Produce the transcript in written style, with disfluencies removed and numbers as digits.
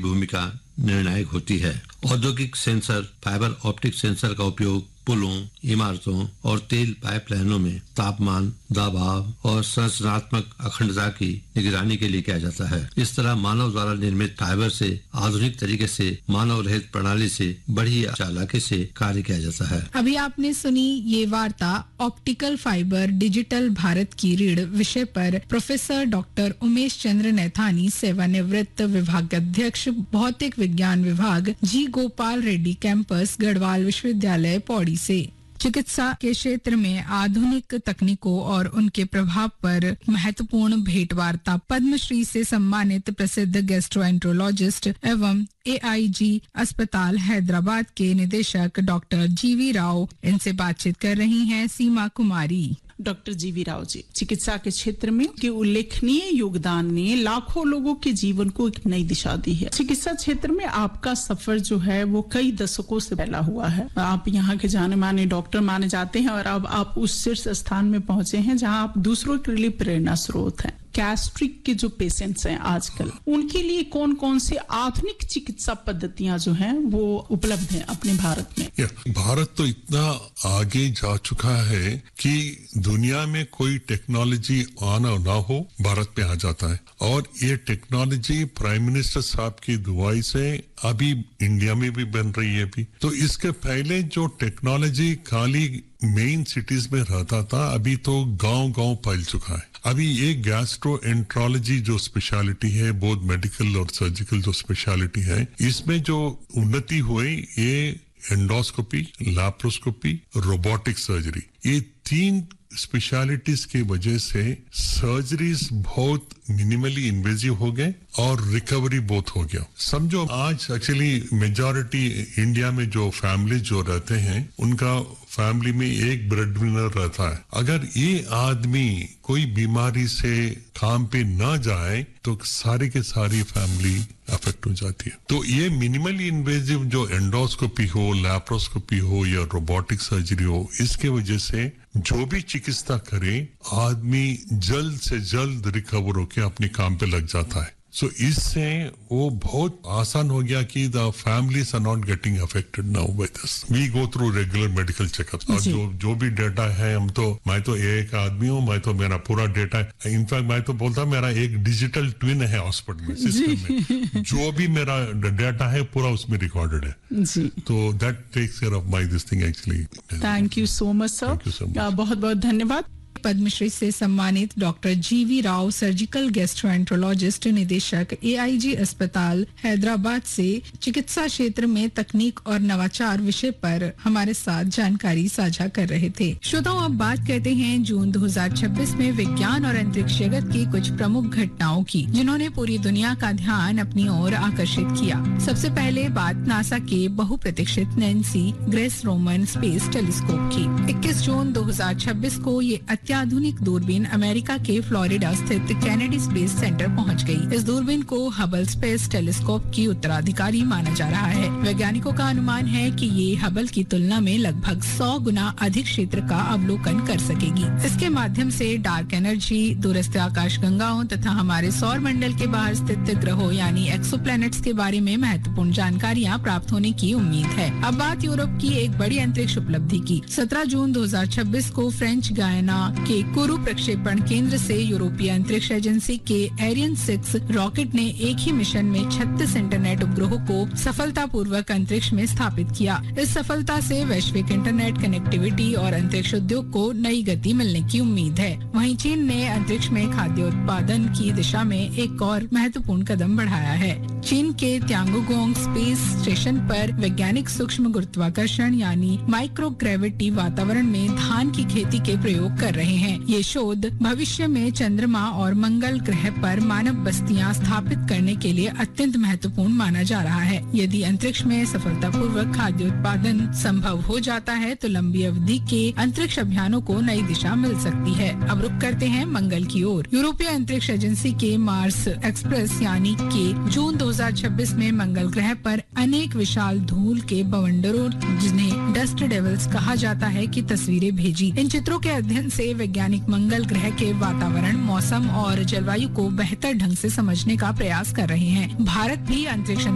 भूमिका निर्णायक होती है। औद्योगिक सेंसर, फाइबर ऑप्टिक सेंसर का उपयोग पुलों, इमारतों और तेल पाइपलाइनों में तापमान, दबाव और संरचनात्मक अखंडता की निगरानी के लिए किया जाता है। इस तरह मानव द्वारा निर्मित फाइबर से आधुनिक तरीके से मानव रहित प्रणाली से बड़ी चालाकी से कार्य किया जाता है। अभी आपने सुनी ये वार्ता ऑप्टिकल फाइबर डिजिटल भारत की रीढ़ विषय पर प्रोफेसर डॉक्टर उमेश चंद्र नैथानी, सेवानिवृत्त विभागाध्यक्ष भौतिक विज्ञान विभाग, जी गोपाल रेड्डी कैंपस, गढ़वाल विश्वविद्यालय, पौड़ी से। चिकित्सा के क्षेत्र में आधुनिक तकनीकों और उनके प्रभाव पर महत्वपूर्ण भेंट वार्ता पद्मश्री से सम्मानित प्रसिद्ध गैस्ट्रोएंट्रोलॉजिस्ट एवं AIG अस्पताल हैदराबाद के निदेशक डॉक्टर जीवी राव, इनसे बातचीत कर रही हैं सीमा कुमारी। डॉक्टर जीवी राव जी, चिकित्सा के क्षेत्र में के उल्लेखनीय योगदान ने लाखों लोगों के जीवन को एक नई दिशा दी है। चिकित्सा क्षेत्र में आपका सफर जो है वो कई दशकों से फैला हुआ है। आप यहाँ के जाने माने डॉक्टर माने जाते हैं और अब आप उस शीर्ष स्थान में पहुंचे हैं जहाँ आप दूसरों के लिए प्रेरणा स्रोत हैं। गैस्ट्रिक के जो पेशेंट्स हैं आजकल, उनके लिए कौन कौन से आधुनिक चिकित्सा पद्धतियां जो हैं वो उपलब्ध हैं अपने भारत में? भारत तो इतना आगे जा चुका है कि दुनिया में कोई टेक्नोलॉजी आना ना हो, भारत में आ जाता है। और ये टेक्नोलॉजी प्राइम मिनिस्टर साहब की दुआई से अभी इंडिया में भी बन रही है अभी। तो इसके पहले जो टेक्नोलॉजी खाली मेन सिटीज में रहता था, अभी तो गांव-गांव फैल चुका है। अभी ये गैस्ट्रोएंट्रोलॉजी जो स्पेशलिटी है, बोथ मेडिकल और सर्जिकल जो स्पेशलिटी है, इसमें जो उन्नति हुई ये एंडोस्कोपी, लैप्रोस्कोपी, रोबोटिक सर्जरी, ये 3 स्पेशलिटीज की वजह से सर्जरीज बहुत मिनिमली इन्वेजिव हो गए और रिकवरी बहुत हो गया। समझो आज एक्चुअली मेजॉरिटी इंडिया में जो फैमिली जो रहते हैं उनका फैमिली में एक ब्रेड विनर रहता है। अगर ये आदमी कोई बीमारी से काम पे ना जाए तो सारी के सारी फैमिली अफेक्ट हो जाती है। तो ये मिनिमली इन्वेजिव जो एंडोस्कोपी हो, लैप्रोस्कोपी हो या रोबोटिक सर्जरी हो, इसके वजह से जो भी चिकित्सा करे आदमी जल्द से जल्द रिकवर होकर अपने काम पे लग जाता है। सो इससे वो बहुत आसान हो गया कि the families are not getting affected now by this. We go through regular medical checkup और जो भी डेटा है मैं तो एक आदमी हूँ, मैं तो मेरा पूरा डेटा है। इनफैक्ट मैं तो बोलता हूँ मेरा एक डिजिटल ट्विन है हॉस्पिटल में, सिस्टम में जो भी मेरा डेटा है पूरा उसमें रिकॉर्डेड है। तो that takes care of my this thing actually. Thank you so much sir, बहुत बहुत धन्यवाद। पद्मश्री से सम्मानित डॉक्टर जीवी राव, सर्जिकल गैस्ट्रोएंट्रोलॉजिस्ट, निदेशक AIG अस्पताल हैदराबाद से चिकित्सा क्षेत्र में तकनीक और नवाचार विषय पर हमारे साथ जानकारी साझा कर रहे थे। श्रोताओं, अब बात करते हैं जून 2026 में विज्ञान और अंतरिक्ष जगत की कुछ प्रमुख घटनाओं की, जिन्होंने पूरी दुनिया का ध्यान अपनी ओर आकर्षित किया। सबसे पहले बात नासा के बहुप्रतीक्षित Nancy grace Roman space telescope की। 21 जून 2026 को ये अत्याधुनिक दूरबीन अमेरिका के फ्लोरिडा स्थित केनेडी स्पेस सेंटर पहुंच गई। इस दूरबीन को हबल स्पेस टेलीस्कोप की उत्तराधिकारी माना जा रहा है। वैज्ञानिकों का अनुमान है कि ये हबल की तुलना में लगभग 100 गुना अधिक क्षेत्र का अवलोकन कर सकेगी। इसके माध्यम से डार्क एनर्जी, दूरस्थ आकाशगंगाओं तथा हमारे सौर मंडल के बाहर स्थित ग्रहों यानी एक्सोप्लैनेट्स के बारे में महत्वपूर्ण जानकारियाँ प्राप्त होने की उम्मीद है। अब बात यूरोप की एक बड़ी अंतरिक्ष उपलब्धि की। 17 जून 2026 को फ्रेंच गायना के कोरू प्रक्षेपण केंद्र से यूरोपीय अंतरिक्ष एजेंसी के एरियन 6 रॉकेट ने एक ही मिशन में 36 इंटरनेट उपग्रहों को सफलतापूर्वक अंतरिक्ष में स्थापित किया। इस सफलता से वैश्विक इंटरनेट कनेक्टिविटी और अंतरिक्ष उद्योग को नई गति मिलने की उम्मीद है। वहीं चीन ने अंतरिक्ष में खाद्य उत्पादन की दिशा में एक और महत्वपूर्ण कदम बढ़ाया है। चीन के त्यांगोंग स्पेस स्टेशन पर वैज्ञानिक सूक्ष्म गुरुत्वाकर्षण यानी माइक्रोग्रेविटी वातावरण में धान की खेती के प्रयोग कर रहे हैं। ये शोध भविष्य में चंद्रमा और मंगल ग्रह पर मानव बस्तियां स्थापित करने के लिए अत्यंत महत्वपूर्ण माना जा रहा है। यदि अंतरिक्ष में सफलतापूर्वक खाद्य उत्पादन संभव हो जाता है तो लंबी अवधि के अंतरिक्ष अभियानों को नई दिशा मिल सकती है। अब रुक करते हैं मंगल की ओर। यूरोपीय अंतरिक्ष एजेंसी के मार्स एक्सप्रेस यानी के जून 2026 में मंगल ग्रह पर अनेक विशाल धूल के बवंडरों, जिन्हें डस्ट डेविल्स कहा जाता है, की तस्वीरें भेजी। इन चित्रों के अध्ययन से वैज्ञानिक मंगल ग्रह के वातावरण, मौसम और जलवायु को बेहतर ढंग से समझने का प्रयास कर रहे हैं। भारत भी अंतरिक्ष